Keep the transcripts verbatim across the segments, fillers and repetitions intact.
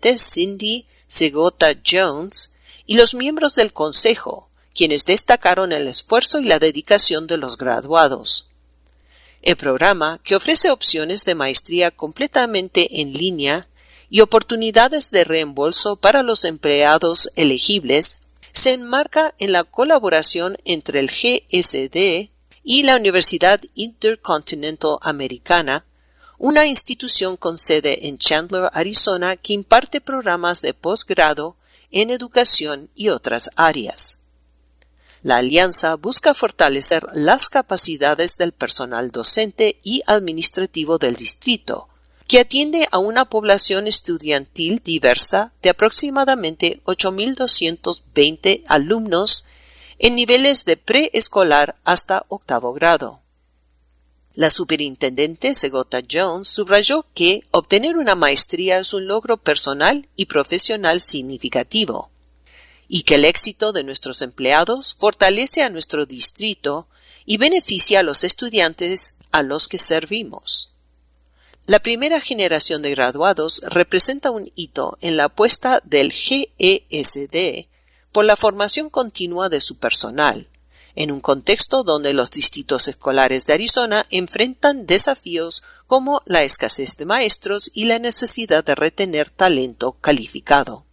presidente Cindy Segota Jones y los miembros del consejo, quienes destacaron el esfuerzo y la dedicación de los graduados. El programa, que ofrece opciones de maestría completamente en línea y oportunidades de reembolso para los empleados elegibles, se enmarca en la colaboración entre el G S D y la Universidad Intercontinental Americana, una institución con sede en Chandler, Arizona, que imparte programas de posgrado en educación y otras áreas. La alianza busca fortalecer las capacidades del personal docente y administrativo del distrito, que atiende a una población estudiantil diversa de aproximadamente ocho mil doscientos veinte alumnos en niveles de preescolar hasta octavo grado. La superintendente Segota Jones subrayó que obtener una maestría es un logro personal y profesional significativo, y que el éxito de nuestros empleados fortalece a nuestro distrito y beneficia a los estudiantes a los que servimos. La primera generación de graduados representa un hito en la apuesta del G E S D por la formación continua de su personal, en un contexto donde los distritos escolares de Arizona enfrentan desafíos como la escasez de maestros y la necesidad de retener talento calificado.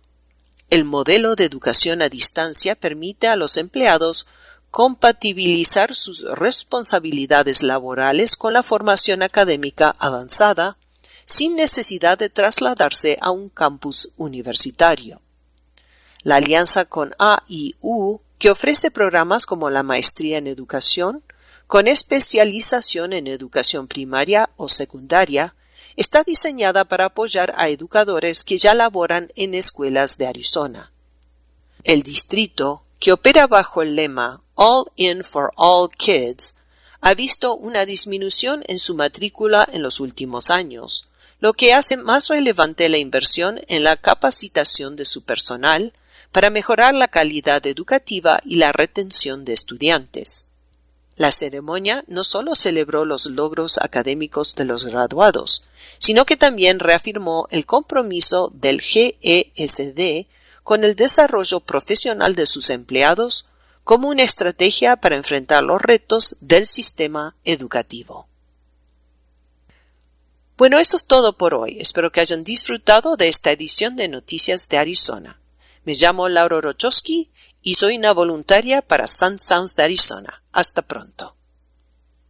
El modelo de educación a distancia permite a los empleados compatibilizar sus responsabilidades laborales con la formación académica avanzada, sin necesidad de trasladarse a un campus universitario. La alianza con A I U, que ofrece programas como la maestría en educación, con especialización en educación primaria o secundaria, está diseñada para apoyar a educadores que ya laboran en escuelas de Arizona. El distrito, que opera bajo el lema All In for All Kids, ha visto una disminución en su matrícula en los últimos años, lo que hace más relevante la inversión en la capacitación de su personal para mejorar la calidad educativa y la retención de estudiantes. La ceremonia no solo celebró los logros académicos de los graduados, sino que también reafirmó el compromiso del G E S D con el desarrollo profesional de sus empleados como una estrategia para enfrentar los retos del sistema educativo. Bueno, eso es todo por hoy. Espero que hayan disfrutado de esta edición de Noticias de Arizona. Me llamo Laura Rochowski y soy una voluntaria para Sun Sounds de Arizona. Hasta pronto.